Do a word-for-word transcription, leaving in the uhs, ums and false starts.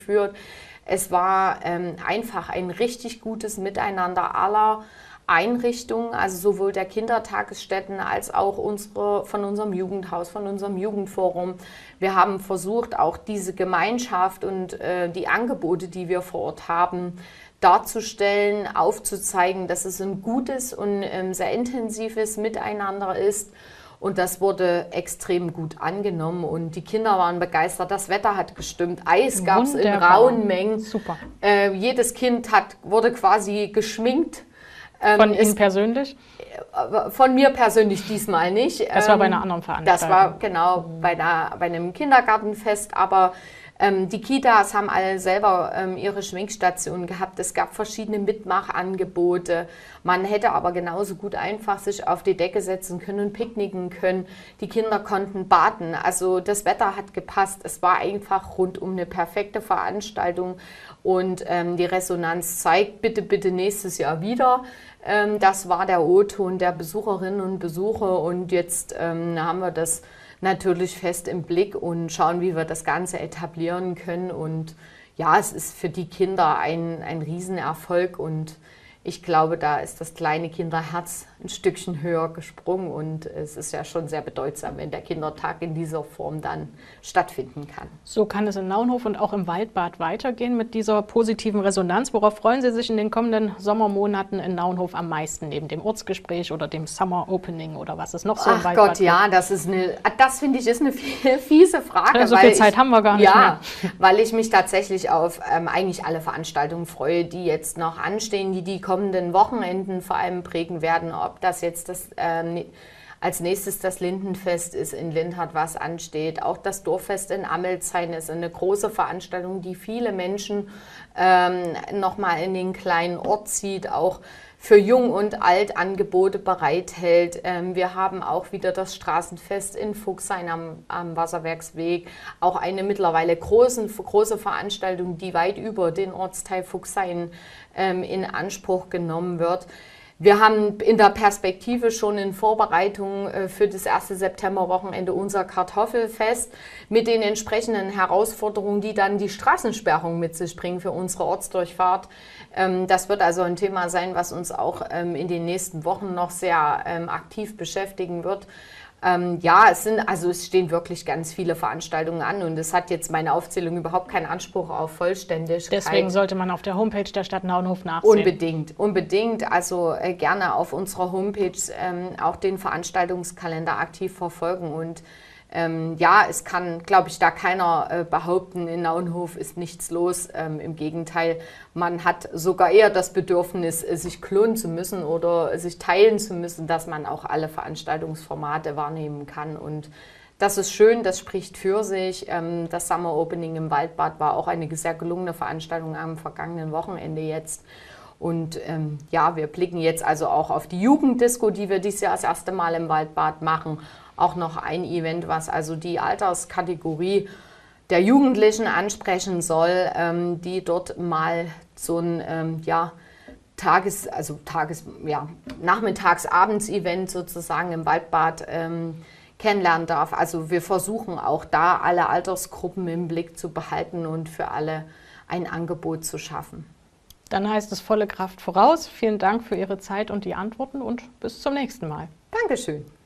geführt. Es war ähm, einfach ein richtig gutes Miteinander aller Einrichtungen, also sowohl der Kindertagesstätten als auch unsere, von unserem Jugendhaus, von unserem Jugendforum. Wir haben versucht, auch diese Gemeinschaft und äh, die Angebote, die wir vor Ort haben, darzustellen, aufzuzeigen, dass es ein gutes und ähm, sehr intensives Miteinander ist. Und das wurde extrem gut angenommen und die Kinder waren begeistert. Das Wetter hat gestimmt, Eis gab es in rauen Mengen. Super. Äh, jedes Kind hat, wurde quasi geschminkt. Ähm, Von Ihnen persönlich? Von mir persönlich diesmal nicht. Das war bei einer anderen Veranstaltung. Das war genau bei, einer, bei einem Kindergartenfest, aber ähm, die Kitas haben alle selber ähm, ihre Schminkstationen gehabt. Es gab verschiedene Mitmachangebote. Man hätte aber genauso gut einfach sich auf die Decke setzen können und picknicken können. Die Kinder konnten baden. Also das Wetter hat gepasst. Es war einfach rundum eine perfekte Veranstaltung. Und ähm, die Resonanz zeigt, bitte, bitte nächstes Jahr wieder. Ähm, das war der O-Ton der Besucherinnen und Besucher. Und jetzt ähm, haben wir das natürlich fest im Blick und schauen, wie wir das Ganze etablieren können. Und ja, es ist für die Kinder ein, ein Riesenerfolg und ich glaube, da ist das kleine Kinderherz ein Stückchen höher gesprungen und es ist ja schon sehr bedeutsam, wenn der Kindertag in dieser Form dann stattfinden kann. So kann es in Naunhof und auch im Waldbad weitergehen mit dieser positiven Resonanz. Worauf freuen Sie sich in den kommenden Sommermonaten in Naunhof am meisten, neben dem Ortsgespräch oder dem Summer Opening oder was ist noch so im Ach Waldbad? Gott, ja, das ist eine, das finde ich ist eine fiese Frage. Ja, so weil viel Zeit ich, haben wir gar nicht ja, mehr. weil ich mich tatsächlich auf ähm, eigentlich alle Veranstaltungen freue, die jetzt noch anstehen, die die kommenden Wochenenden vor allem prägen werden, ob das jetzt das ähm, als nächstes das Lindenfest ist in Lindhardt, was ansteht. Auch das Dorffest in Amelsheim ist eine große Veranstaltung, die viele Menschen ähm, nochmal in den kleinen Ort zieht, auch für Jung und Alt Angebote bereithält. Ähm, wir haben auch wieder das Straßenfest in Fuchshain am, am Wasserwerksweg. Auch eine mittlerweile großen, große Veranstaltung, die weit über den Ortsteil Fuchshain ähm, in Anspruch genommen wird. Wir haben in der Perspektive schon in Vorbereitung für das erste Septemberwochenende unser Kartoffelfest mit den entsprechenden Herausforderungen, die dann die Straßensperrung mit sich bringen für unsere Ortsdurchfahrt. Das wird also ein Thema sein, was uns auch in den nächsten Wochen noch sehr aktiv beschäftigen wird. Ähm, ja, es sind, also es stehen wirklich ganz viele Veranstaltungen an und es hat jetzt meine Aufzählung überhaupt keinen Anspruch auf Vollständigkeit. Deswegen sollte man auf der Homepage der Stadt Naunhof nachsehen. Unbedingt, unbedingt. Also äh, gerne auf unserer Homepage ähm, auch den Veranstaltungskalender aktiv verfolgen und Ähm, ja, es kann, glaube ich, da keiner äh, behaupten, in Naunhof ist nichts los. Ähm, im Gegenteil, man hat sogar eher das Bedürfnis, äh, sich klonen zu müssen oder äh, sich teilen zu müssen, dass man auch alle Veranstaltungsformate wahrnehmen kann. Und das ist schön, das spricht für sich. Ähm, das Summer Opening im Waldbad war auch eine sehr gelungene Veranstaltung am vergangenen Wochenende jetzt. Und ähm, ja, wir blicken jetzt also auch auf die Jugenddisco, die wir dieses Jahr das erste Mal im Waldbad machen. Auch noch ein Event, was also die Alterskategorie der Jugendlichen ansprechen soll, ähm, die dort mal so ein ähm, ja, Tages-, also Tages-, ja, Nachmittags-Abends-Event sozusagen im Waldbad ähm, kennenlernen darf. Also wir versuchen auch da alle Altersgruppen im Blick zu behalten und für alle ein Angebot zu schaffen. Dann heißt es volle Kraft voraus. Vielen Dank für Ihre Zeit und die Antworten und bis zum nächsten Mal. Dankeschön.